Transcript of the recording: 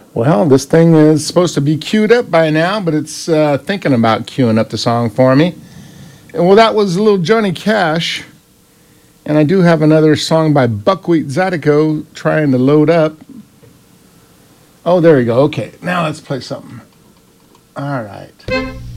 Well, this thing is supposed to be queued up by now, but it's thinking about queuing up the song for me. And well, that was little Johnny Cash. And I do have another song by Buckwheat Zydeco trying to load up. Oh, there we go. Okay, now let's play something. All right.